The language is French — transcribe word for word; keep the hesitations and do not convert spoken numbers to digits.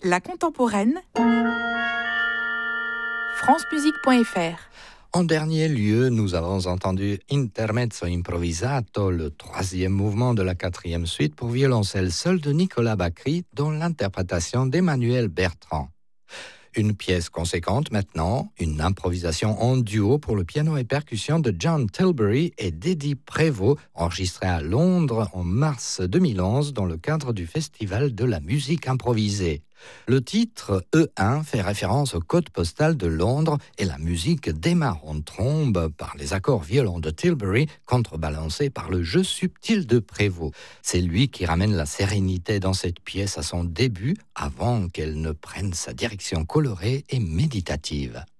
La contemporaine, francemusique point f r. En dernier lieu, nous avons entendu Intermezzo Improvisato, le troisième mouvement de la quatrième suite pour violoncelle seul de Nicolas Bacri, dont l'interprétation d'Emmanuel Bertrand. Une pièce conséquente maintenant, une improvisation en duo pour le piano et percussion de John Tilbury et d'Eddie Prévost, enregistrée à Londres en mars deux mille onze dans le cadre du Festival de la musique improvisée. Le titre E un fait référence au code postal de Londres et la musique démarre en trombe par les accords violents de Tilbury contrebalancés par le jeu subtil de Prévost. C'est lui qui ramène la sérénité dans cette pièce à son début avant qu'elle ne prenne sa direction colorée et méditative.